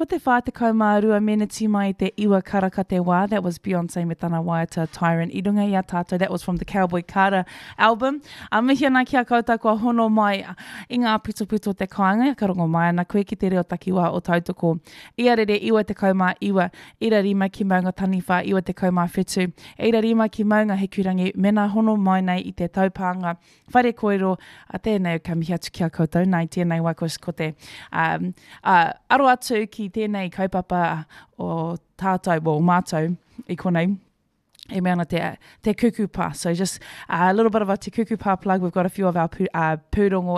ko te whātekau rua meneti mai te Iwa Karaka te wā. That was Beyonce me tana waiata Tyrant. I runga ia tātou. That was from the Cowboy Carter album. Mihi ana kia koutou kua hono mai I ngā pito te kāinga. Ka rongo mai ana koe ki te reo takiwa o tautoko. Ia rere Iwa te kaumā Iwa. Ira rima ki maunga taniwha Iwa te kaumā whetu. Ira rima ki maunga he kurangi. Mena hono mai nei I te taupanga. Whare koero. A tēnei ka mihi atu kia koutou. Nei tēnei waikos ko te aro atu ki tēnei kaupapa o tātou o mātou I konei. E mea ana te kukupa. So just a little bit of a te kukupa plug. We've got a few of our pūrongo,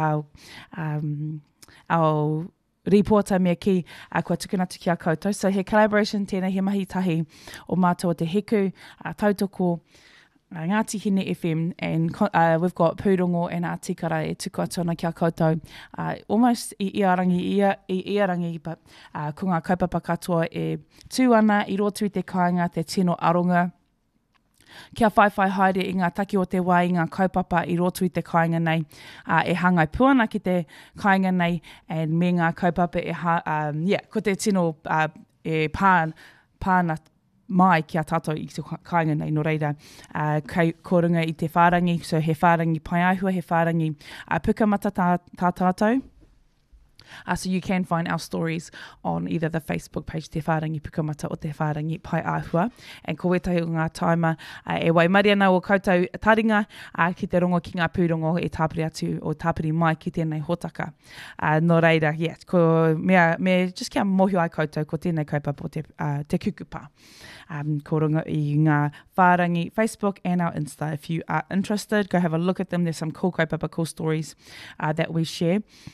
our reporter mea ki kua tukunatu ki a koutou. So he collaboration tēnei he mahi tahi o mātou o te heku, tautoko, Ngāti Hine FM, and we've got Pūrongo and Ātikara e tuku atu ana kia koutou. Almost I iarangi, but ko ngā kaupapa katoa e tū ana I roto I te kāinga, te tino aronga. Kia whaiwhai haere I ngā taki o te wai, ngā kaupapa I roto I te kāinga nei, e hangai puana ki te kāinga nei, and me ngā kaupapa ko te tino e pāna mai kia tātou I te kāinga nei no reira. Ko runga I te whārangi, so he whārangi paiahua, he whārangi pukamata tā tātou. So you can find our stories on either the Facebook page Te Whārangi Pukamata o Te Whārangi Pai Āhua. And ko wetahi o ngā taima e waimari ana o koutou taringa ki te rongo ki ngā pūrongo e tāpiri atu o tāpiri mai ki tēnei hotaka. No reira, ko me just kia mohio ai koutou ko tēnei kaupapa o te kukupa. Ko runga I ngā whārangi Facebook and our Insta. If you are interested, go have a look at them. There's some cool kaupapa, cool stories that we share.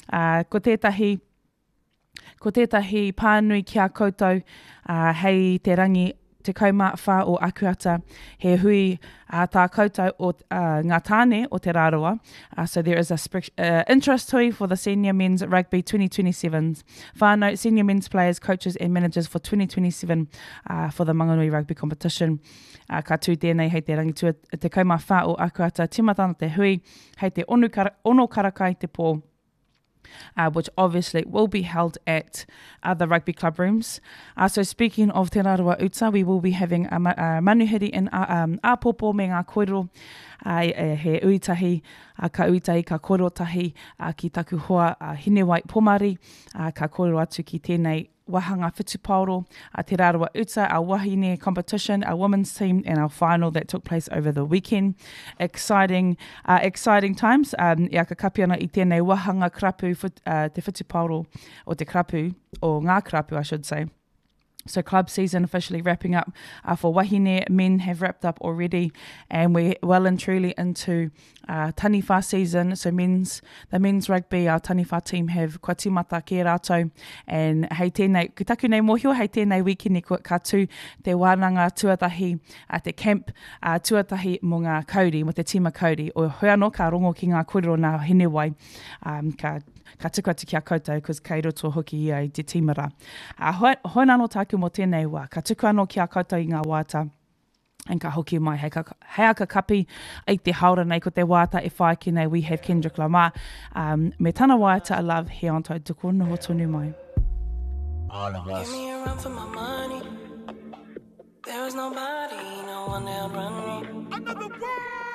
Ko tētahi pānui kia koutou hei te rangi te kaumāwha o Akuata, he hui tā koutou o ngā tāne o te rāroa. So there is a interest hui for the Senior Men's Rugby 2027s. Whānau, Senior Men's Players, Coaches and Managers for 2027 for the Manganui Rugby Competition. Ka tū tēnei hei te rangi tua te kaumāwha o Akuata, timatana te hui, hei te ono karakai te pō. Which obviously will be held at the rugby club rooms. So speaking of Te Rarawa Uta, we will be having a manuhiri in Āpopo me ngā koiro. He uitahi, ka uitahi, ka koiro tahi ki taku hoa Hinewai Pomari, ka koiro atu ki tēnei wahanga whitupaoro, Te Rarawa Uta, our wahine competition, our women's team, and our final that took place over the weekend. Exciting times. Ia ka kapi ana I tēnei wahanga krapu te whitupaoro, o te krapu, o ngā krapu I should say. So club season officially wrapping up for wahine. Men have wrapped up already, and we're well and truly into taniwha season. So the men's rugby, our taniwha team have kua timata ki rātou, and hei tēnei, ki taku nei mohio, hei tēnei wikini ka tū te wānanga tuatahi, te camp tuatahi mo ngā kauri, mo te tima kauri, o hoi anō ka rongo ki ngā kōrero nā Hinewai, ka tuku atu ki a koutou, because kei roto hoki I te timara. Hoi nano tāku mo tēnei wā, ka tuku anō ki a koutou I ngā wāta, and ka hoki mai, hei aka kapi I te haora nei ko te wāta e whae ki nei, we have Kendrick Lamar. Me tana wāta I love he on tau tuku noho tonu mai. All of us. Give me a run for my money. There is nobody, no one that'll run me. Another word.